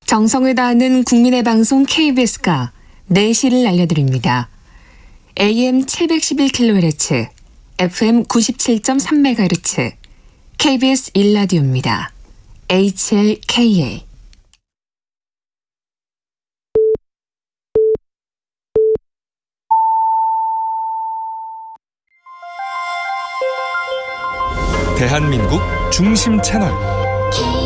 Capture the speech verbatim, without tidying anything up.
정성을 다하는 국민의 방송 케이비에스가 네 시를 알려드립니다. 에이엠 칠백십일 킬로헤르츠, 에프엠 구십칠 점 삼 메가헤르츠, 케이비에스 일 라디오입니다. 에이치엘케이에이. 대한민국 중심 채널